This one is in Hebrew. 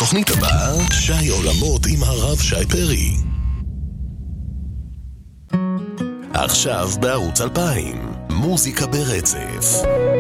בתוכנית הבאה, שי עולמות עם הרב שי פרי. עכשיו בערוץ 2000, מוזיקה ברצף.